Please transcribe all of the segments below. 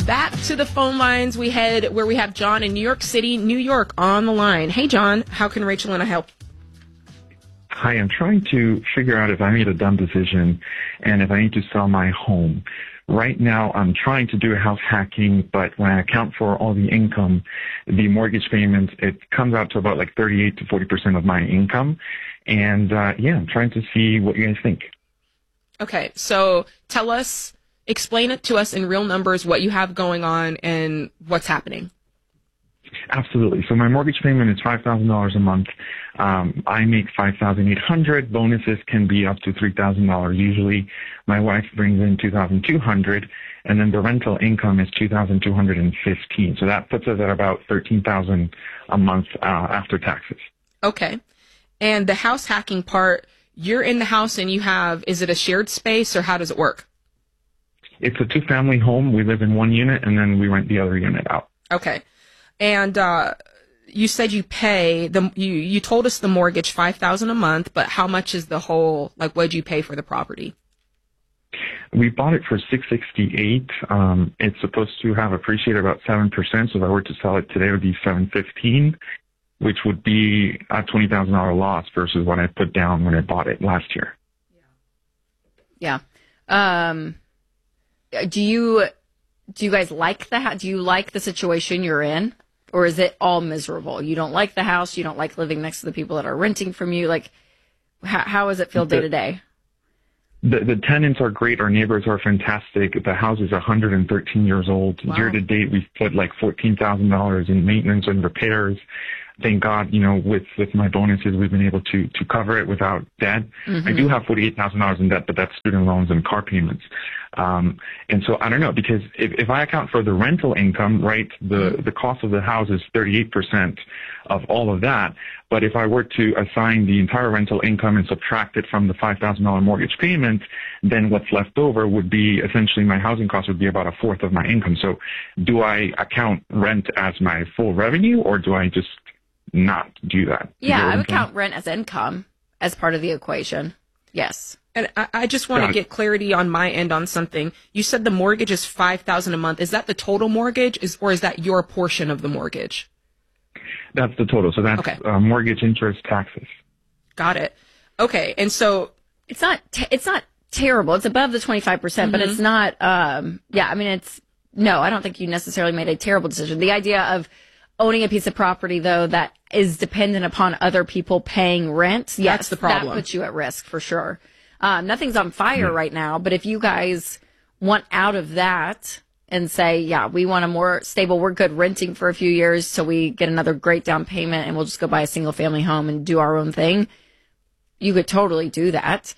back to the phone lines. We head where we have John in New York City, New York on the line. Hey, John, how can Rachel and I help? Hi, I'm trying to figure out if I made a dumb decision and if I need to sell my home. Right now, I'm trying to do a house hacking, but when I account for all the income, the mortgage payments, it comes out to about like 38 to 40% of my income. And I'm trying to see what you guys think. Okay, so explain it to us in real numbers, what you have going on and what's happening. Absolutely. So my mortgage payment is $5,000 a month. I make $5,800. Bonuses can be up to $3,000 usually. My wife brings in $2,200, and then the rental income is $2,215. So that puts us at about $13,000 a month after taxes. Okay. And the house hacking part, you're in the house and is it a shared space or how does it work? It's a two-family home. We live in one unit and then we rent the other unit out. Okay. And you said you pay you told us the mortgage $5,000 a month, but how much is the whole? Like, what did you pay for the property? We bought it for $668. It's supposed to have appreciated about 7%. So if I were to sell it today, it would be $715, which would be a $20,000 loss versus what I put down when I bought it last year. Yeah. Do you guys like do you like the situation you're in? Or is it all miserable? You don't like the house. You don't like living next to the people that are renting from you. Like, how does it feel day to day? The tenants are great. Our neighbors are fantastic. The house is 113 years old. Wow. Year to date, we've put like $14,000 in maintenance and repairs. Thank God, with my bonuses, we've been able to cover it without debt. Mm-hmm. I do have $48,000 in debt, but that's student loans and car payments. And so I don't know, because if I account for the rental income, right, the cost of the house is 38% of all of that. But if I were to assign the entire rental income and subtract it from the $5,000 mortgage payment, then what's left over would be essentially my housing cost would be about a fourth of my income. So do I account rent as my full revenue or do I just not do that? Yeah, I would count rent as income as part of the equation. Yes. And I just want to get clarity on my end on something. You said the mortgage is $5,000 a month. Is that the total mortgage or is that your portion of the mortgage? That's the total. So that's mortgage, interest, taxes. Got it. Okay. And so it's not terrible. It's above the 25%, but it's not, I don't think you necessarily made a terrible decision. The idea of owning a piece of property, though, that is dependent upon other people paying rent, yes, that's the problem. That puts you at risk for sure. Nothing's on fire right now, but if you guys want out of that and say, yeah, we want a more stable, we're good renting for a few years so we get another great down payment and we'll just go buy a single family home and do our own thing, you could totally do that.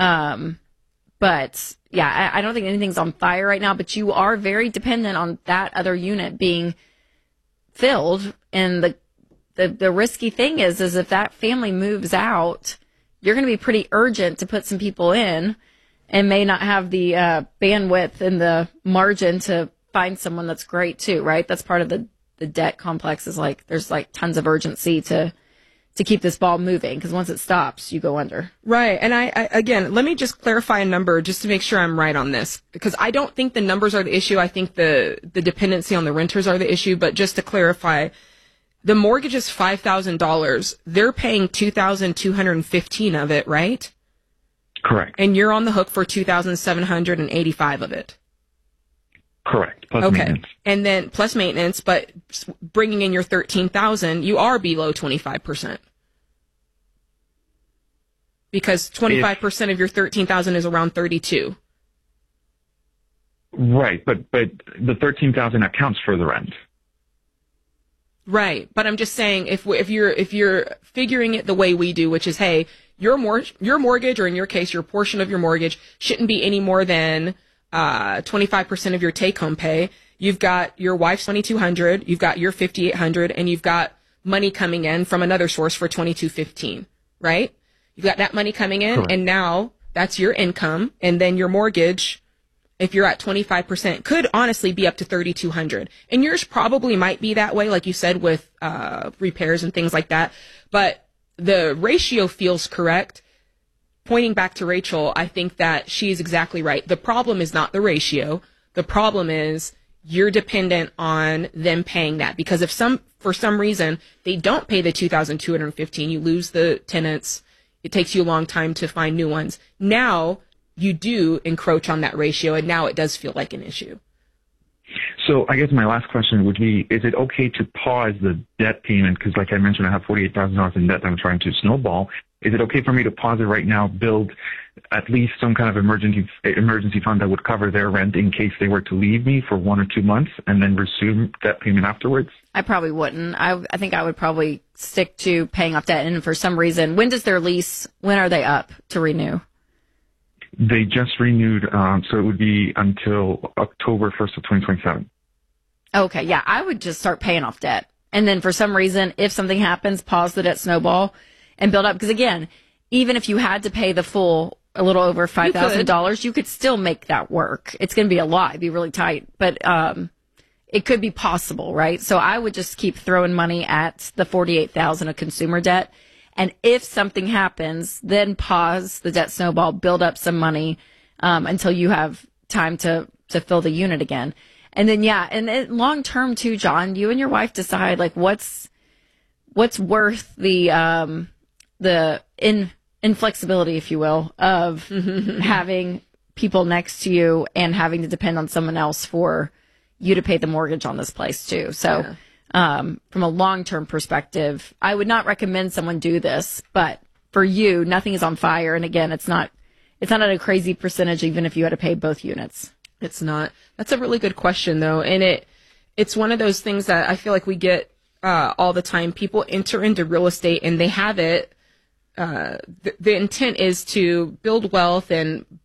But yeah, I don't think anything's on fire right now, but you are very dependent on that other unit being filled. And the risky thing is if that family moves out, you're going to be pretty urgent to put some people in and may not have the bandwidth and the margin to find someone that's great too, right? That's part of the debt complex is like, there's like tons of urgency to keep this ball moving because once it stops, you go under. Right. And I again, let me just clarify a number just to make sure I'm right on this because I don't think the numbers are the issue. I think the dependency on the renters are the issue. But just to clarify, the mortgage is $5,000. They're paying $2,215 of it, right? Correct. And you're on the hook for $2,785 of it. Correct. Plus maintenance. And then plus maintenance, but bringing in your $13,000, you are below 25%. Because 25% of your $13,000 is around $32,000. Right, but the $13,000 accounts for the rent. Right, but I'm just saying if you're figuring it the way we do, which is, hey, your mortgage, or in your case, your portion of your mortgage shouldn't be any more than 25% of your take-home pay. You've got your wife's $2,200, you've got your $5,800, and you've got money coming in from another source for $2,215, right? You've got that money coming in, correct, and now that's your income, and then your mortgage, if you're at 25%, could honestly be up to $3,200. And yours probably might be that way, like you said, with repairs and things like that. But the ratio feels correct. Pointing back to Rachel, I think that she's exactly right. The problem is not the ratio. The problem is you're dependent on them paying that, because if for some reason they don't pay the 2,215, you lose the tenants. It takes you a long time to find new ones. Now you do encroach on that ratio, and now it does feel like an issue. So I guess my last question would be, is it okay to pause the debt payment? Because like I mentioned, I have $48,000 in debt that I'm trying to snowball. Is it okay for me to pause it right now, build at least some kind of emergency fund that would cover their rent in case they were to leave me for 1 or 2 months, and then resume debt payment afterwards? I probably wouldn't. I think I would probably stick to paying off debt. And for some reason, when are they up to renew? They just renewed, so it would be until October 1st of 2027. Okay, yeah, I would just start paying off debt. And then for some reason, if something happens, pause the debt snowball and build up. Because again, even if you had to pay the full, a little over $5,000, you could still make that work. It's going to be a lot. It'd be really tight. But it could be possible, right? So I would just keep throwing money at the $48,000 of consumer debt. And if something happens, then pause the debt snowball, build up some money until you have time to fill the unit again. And then, yeah, and long term too, John, you and your wife decide like what's worth the inflexibility, if you will, of having people next to you and having to depend on someone else for you to pay the mortgage on this place too. So, from a long-term perspective, I would not recommend someone do this, but for you, nothing is on fire. And again, it's not at a crazy percentage, even if you had to pay both units. It's not. That's a really good question though. And it's one of those things that I feel like we get, all the time. People enter into real estate and they have it. The intent is to build wealth and